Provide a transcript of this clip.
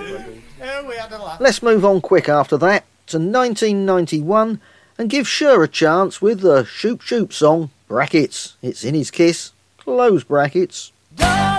Oh, we had a laugh. Let's move on quick after that to 1991 and give Sure a chance with the Shoop Shoop song, Brackets. It's in his Kiss, close brackets. Don't